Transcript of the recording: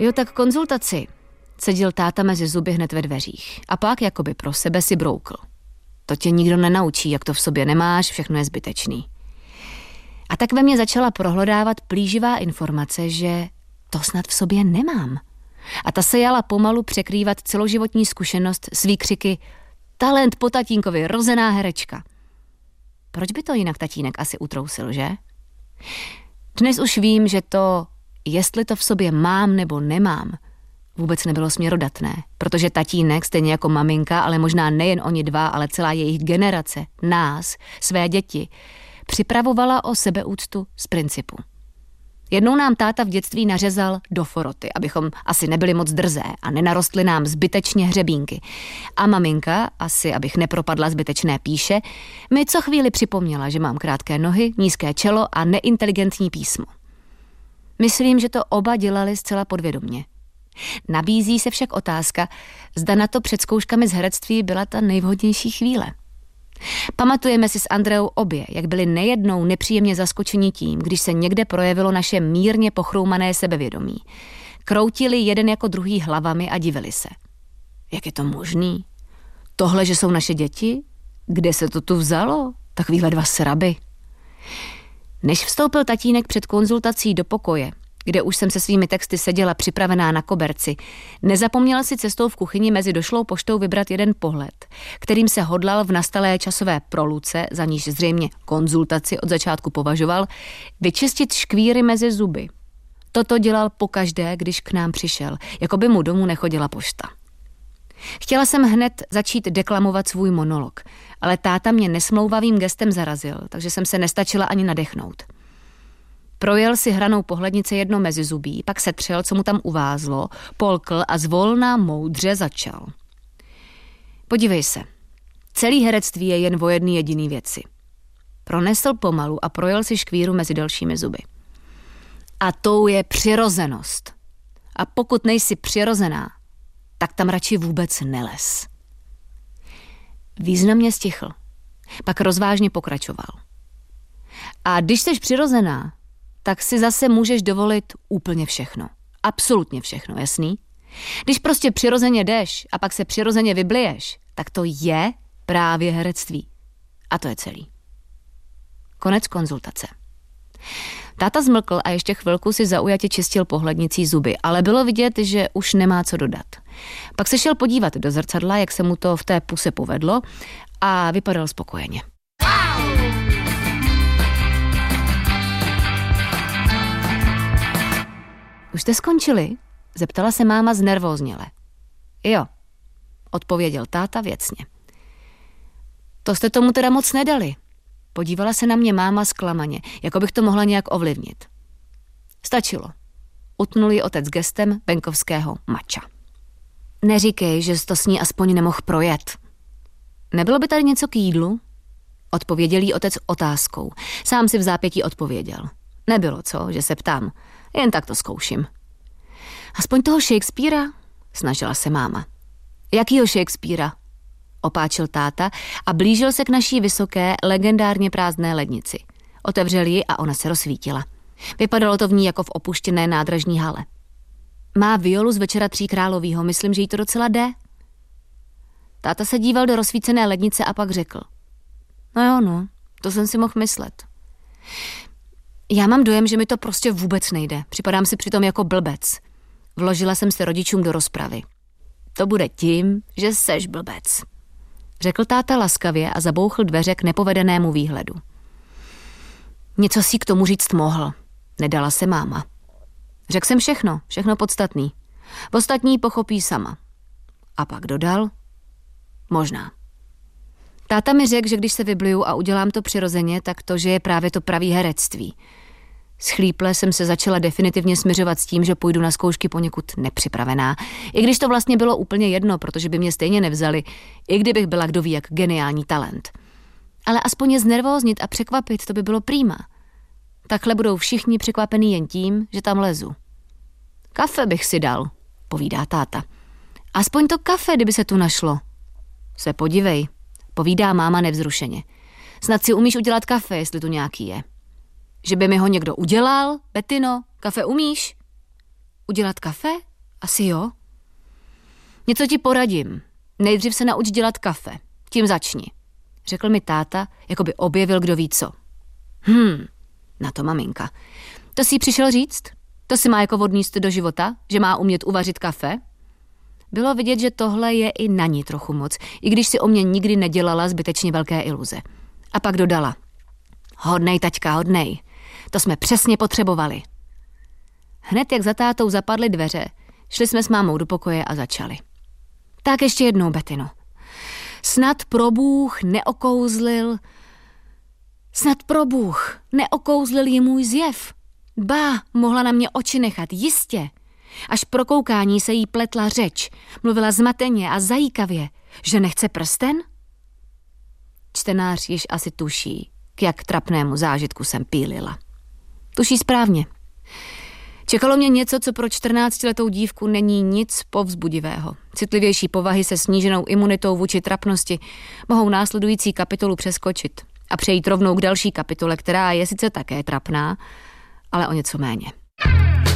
Jo, tak konzultaci. Seděl táta mezi zuby hned ve dveřích a pak jakoby pro sebe si broukl. To tě nikdo nenaučí, jak to v sobě nemáš, všechno je zbytečný. A tak ve mně začala prohlodávat plíživá informace, že to snad v sobě nemám. A ta se jala pomalu překrývat celoživotní zkušenost s výkřiky talent po tatínkovi, rozená herečka. Proč by to jinak tatínek asi utrousil, že? Dnes už vím, že to, jestli to v sobě mám nebo nemám, vůbec nebylo směrodatné, protože tatínek, stejně jako maminka, ale možná nejen oni dva, ale celá jejich generace, nás, své děti, připravovala o sebeúctu z principu. Jednou nám táta v dětství nařezal do foroty, abychom asi nebyli moc drzé a nenarostly nám zbytečně hřebínky. A maminka, asi abych nepropadla zbytečné píše, mi co chvíli připomněla, že mám krátké nohy, nízké čelo a neinteligentní písmo. Myslím, že to oba dělali zcela podvědomě. Nabízí se však otázka, zda na to před zkouškami z herectví byla ta nejvhodnější chvíle. Pamatujeme si s Andreou obě, jak byli nejednou nepříjemně zaskočeni tím, když se někde projevilo naše mírně pochroumané sebevědomí. Kroutili jeden jako druhý hlavami a divili se. Jak je to možný? Tohle, že jsou naše děti? Kde se to tu vzalo? Takovýhle dva sraby. Než vstoupil tatínek před konzultací do pokoje, kde už jsem se svými texty seděla připravená na koberci, nezapomněla si cestou v kuchyni mezi došlou poštou vybrat jeden pohled, kterým se hodlal v nastalé časové proluce, za níž zřejmě konzultaci od začátku považoval, vyčistit škvíry mezi zuby. Toto dělal pokaždé, když k nám přišel, jako by mu domů nechodila pošta. Chtěla jsem hned začít deklamovat svůj monolog, ale táta mě nesmlouvavým gestem zarazil, takže jsem se nestačila ani nadechnout. Projel si hranou pohlednice jedno mezi zubí, pak setřel, co mu tam uvázlo, polkl a zvolna moudře začal. Podívej se, celý herectví je jen o jedné jediný věci. Pronesl pomalu a projel si škvíru mezi dalšími zuby. A tou je přirozenost. A pokud nejsi přirozená, tak tam radši vůbec nelez. Významně stichl, pak rozvážně pokračoval. A když jsi přirozená, tak si zase můžeš dovolit úplně všechno. Absolutně všechno, jasný? Když prostě přirozeně jdeš a pak se přirozeně vybliješ, tak to je právě herectví. A to je celý. Konec konzultace. Táta zmlkl a ještě chvilku si zaujatě čistil pohlednicí zuby, ale bylo vidět, že už nemá co dodat. Pak se šel podívat do zrcadla, jak se mu to v té puse povedlo, a vypadal spokojeně. Už jste skončili? Zeptala se máma znervózněle. Jo, odpověděl táta věcně. To jste tomu teda moc nedali. Podívala se na mě máma zklamaně, jako bych to mohla nějak ovlivnit. Stačilo. Utnul ji otec gestem venkovského mača. Neříkej, že jsi to s ní aspoň nemohl projet. Nebylo by tady něco k jídlu? Odpověděl jí otec otázkou. Sám si v zápětí odpověděl. Nebylo, co, že se ptám. Jen tak to zkouším. Aspoň toho Shakespearea? Snažila se máma. Jakýho Shakespearea? Opáčil táta a blížil se k naší vysoké, legendárně prázdné lednici. Otevřel ji a ona se rozsvítila. Vypadalo to v ní jako v opuštěné nádražní hale. Má violu z Večera tří královýho, myslím, že jí to docela jde. Táta se díval do rozsvícené lednice a pak řekl. No jo, no, to jsem si mohl myslet. Já mám dojem, že mi to prostě vůbec nejde. Připadám si přitom jako blbec. Vložila jsem se rodičům do rozpravy. To bude tím, že seš blbec, řekl táta laskavě a zabouchl dveře k nepovedenému výhledu. Něco si k tomu říct mohl, nedala se máma. Řekl jsem všechno podstatný. Ostatní pochopí sama. A pak dodal, možná. Táta mi řekl, že když se vybliju a udělám to přirozeně, tak to, že je právě to pravý herectví. Schlíple jsem se začala definitivně směřovat s tím, že půjdu na zkoušky poněkud nepřipravená. I když to vlastně bylo úplně jedno, protože by mě stejně nevzali, i kdybych byla kdo ví jak geniální talent. Ale aspoň je znervóznit a překvapit, to by bylo prýma. Takhle budou všichni překvapení jen tím, že tam lezu. Kafe bych si dal, povídá táta. Aspoň to kafe, kdyby se tu našlo. Se podívej, povídá máma nevzrušeně. Snad si umíš udělat kafe, jestli tu nějaký je. Že by mi ho někdo udělal? Betino, kafe umíš? Udělat kafe? Asi jo. Něco ti poradím. Nejdřív se nauč dělat kafe. Tím začni. Řekl mi táta, jako by objevil kdo ví co. Na to maminka. To jsi jí přišel říct? To si má jako odníst do života, že má umět uvařit kafe? Bylo vidět, že tohle je i na ní trochu moc, i když si o mě nikdy nedělala zbytečně velké iluze. A pak dodala. Hodnej, taťka, hodnej. To jsme přesně potřebovali. Hned jak za tátou zapadly dveře, šli jsme s mámou do pokoje a začali. Tak ještě jednou, Betino. Snad probůh neokouzlil ji můj zjev. Ba, mohla na mě oči nechat, jistě. Až pro koukání se jí pletla řeč, mluvila zmateně a zajíkavě, že nechce prsten? Čtenář již asi tuší, k jak trapnému zážitku jsem pílila. Tuší správně. Čekalo mě něco, co pro 14letou dívku není nic povzbudivého. Citlivější povahy se sníženou imunitou vůči trapnosti mohou následující kapitolu přeskočit a přejít rovnou k další kapitole, která je sice také trapná, ale o něco méně.